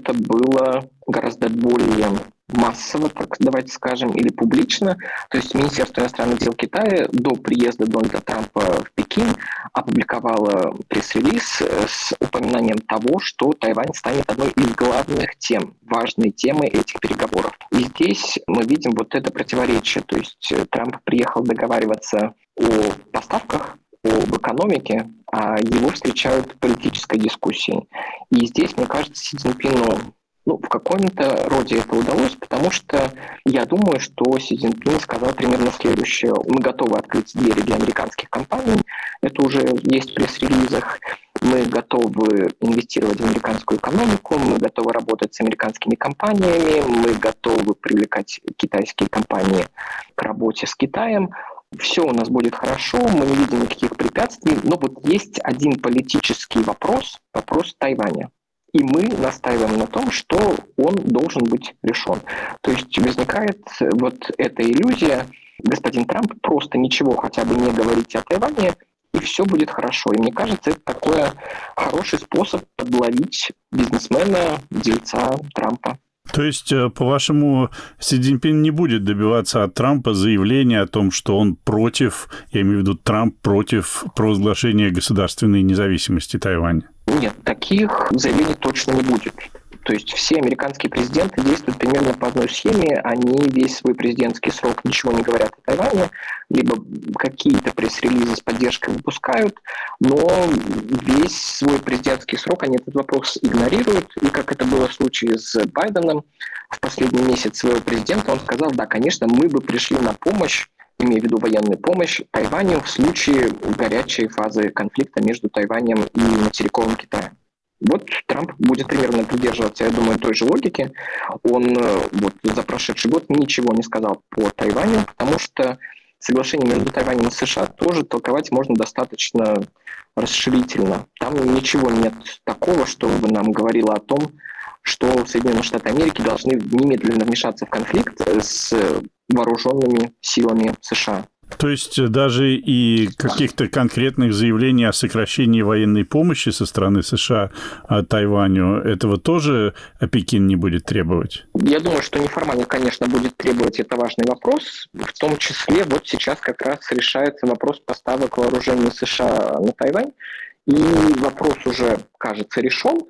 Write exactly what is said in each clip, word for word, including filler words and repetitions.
это было гораздо более массово, так давайте скажем, или публично. То есть Министерство иностранных дел Китая до приезда Дональда Трампа в Пекин опубликовало пресс-релиз с упоминанием того, что Тайвань станет одной из главных тем, важной темой этих переговоров. И здесь мы видим вот это противоречие. То есть Трамп приехал договариваться о поставках, об экономике, а его встречают политической дискуссией. И здесь, мне кажется, Си Цзиньпину ну, в каком-то роде это удалось, потому что я думаю, что Си Цзиньпин сказал примерно следующее. Мы готовы открыть двери для американских компаний, это уже есть в пресс-релизах. Мы готовы инвестировать в американскую экономику, мы готовы работать с американскими компаниями, мы готовы привлекать китайские компании к работе с Китаем. Все у нас будет хорошо, мы не видим никаких препятствий, но вот есть один политический вопрос, вопрос Тайваня. И мы настаиваем на том, что он должен быть решен. То есть возникает вот эта иллюзия, господин Трамп просто ничего хотя бы не говорите о Тайване, и все будет хорошо. И мне кажется, это такой хороший способ подловить бизнесмена, дельца Трампа. То есть, по-вашему, Си Цзиньпин не будет добиваться от Трампа заявления о том, что он против, я имею в виду Трамп против провозглашения государственной независимости Тайваня? Нет, таких заявлений точно не будет. То есть все американские президенты действуют примерно по одной схеме, они весь свой президентский срок ничего не говорят о Тайване, либо какие-то пресс-релизы с поддержкой выпускают, но весь свой президентский срок они этот вопрос игнорируют, и как это было в случае с Байденом, в последний месяц своего президента он сказал, да, конечно, мы бы пришли на помощь, имея в виду военную помощь, Тайваню в случае горячей фазы конфликта между Тайванем и материковым Китаем. Вот Трамп будет примерно придерживаться, я думаю, той же логики. Он вот за прошедший год ничего не сказал по Тайваню, потому что соглашение между Тайванем и США тоже толковать можно достаточно расширительно. Там ничего нет такого, что бы нам говорило о том, что Соединенные Штаты Америки должны немедленно вмешаться в конфликт с вооруженными силами США. То есть даже и каких-то конкретных заявлений о сокращении военной помощи со стороны США Тайваню, этого тоже Пекин не будет требовать? Я думаю, что неформально, конечно, будет требовать, это важный вопрос. В том числе вот сейчас как раз решается вопрос поставок вооружений США на Тайвань. И вопрос уже, кажется, решен,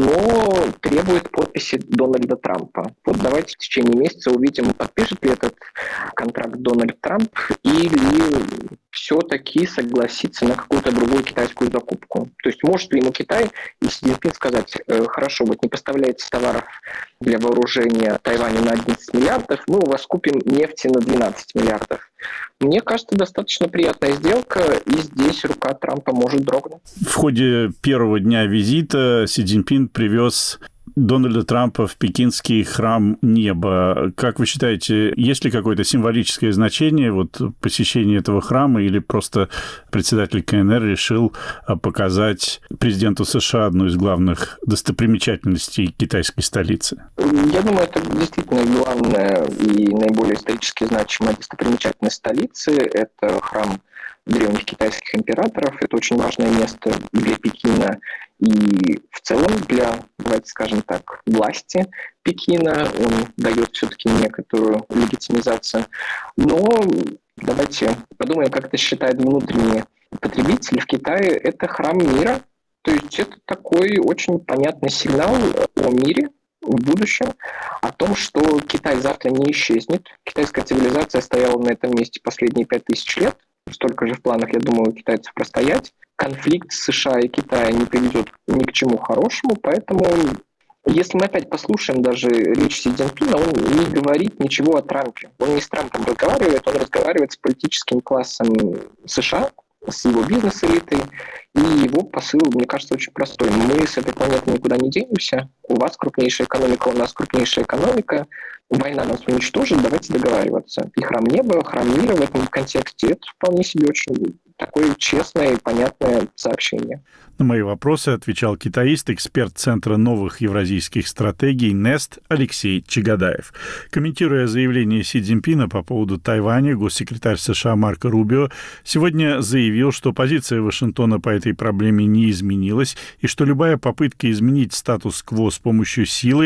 но требует подписи Дональда Трампа. Вот давайте в течение месяца увидим, подпишет ли этот контракт Дональд Трамп или все-таки согласится на какую-то другую китайскую закупку. То есть может ли ему Китай и Си Цзиньпин сказать, хорошо, вот не поставляете товаров для вооружения Тайваню на одиннадцать миллиардов, мы у вас купим нефти на двенадцать миллиардов. Мне кажется, достаточно приятная сделка, и здесь рука Трампа может дрогнуть. В ходе первого дня визита Си Цзиньпин привез Дональда Трампа в пекинский храм неба. Как вы считаете, есть ли какое-то символическое значение вот посещения этого храма, или просто председатель Ка Эн Эр решил показать президенту США одну из главных достопримечательностей китайской столицы? Я думаю, это действительно главная и наиболее исторически значимая достопримечательность столицы. Это храм древних китайских императоров. Это очень важное место для Пекина и в целом для, давайте скажем так, власти Пекина. Он дает все-таки некоторую легитимизацию. Но давайте подумаем, как это считает внутренний потребитель в Китае. Это храм мира. То есть это такой очень понятный сигнал о мире в будущем, о том, что Китай завтра не исчезнет. Китайская цивилизация стояла на этом месте последние пять тысяч лет. Столько же в планах, я думаю, у китайцев простоять. Конфликт США и Китая не приведет ни к чему хорошему, поэтому если мы опять послушаем даже речь Си Цзиньпина, он не говорит ничего о Трампе. Он не с Трампом разговаривает, он разговаривает с политическим классом США, с его бизнес-элитой, и его посыл, мне кажется, очень простой. Мы с этой планеты никуда не денемся, у вас крупнейшая экономика, у нас крупнейшая экономика, война нас уничтожит, давайте договариваться. И храм неба, храм мира в этом контексте, это вполне себе очень такое честное и понятное сообщение. На мои вопросы отвечал китаист, эксперт Центра новых евразийских стратегий Нест Алексей Чагадаев. Комментируя заявление Си Цзиньпина по поводу Тайваня, госсекретарь США Марко Рубио сегодня заявил, что позиция Вашингтона по этой проблеме не изменилась и что любая попытка изменить статус-кво с помощью силы